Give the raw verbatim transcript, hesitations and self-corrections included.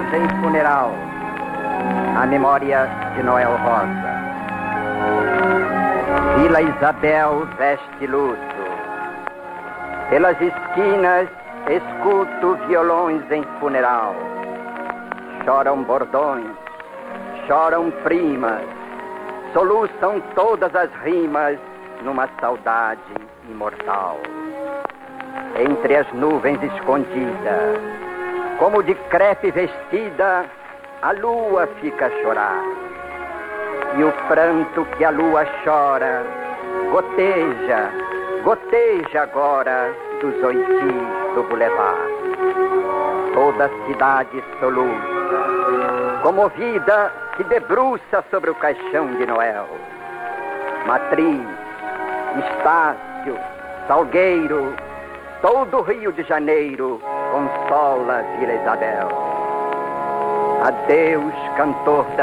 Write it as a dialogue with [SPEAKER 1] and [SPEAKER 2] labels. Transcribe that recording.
[SPEAKER 1] em funeral, a memória de Noel Rosa. Vila Isabel veste luto. Pelas esquinas escuto violões em funeral. Choram bordões, choram primas, soluçam todas as rimas numa saudade imortal. Entre as nuvens escondida, como de crepe vestida, a lua fica a chorar. E o pranto que a lua chora goteja, goteja agora dos oitis do bulevar. Toda a cidade soluça, comovida, se debruça sobre o caixão de Noel. Matriz, Estácio, Salgueiro, todo o Rio de Janeiro consola Vila Isabel. Adeus, cantor da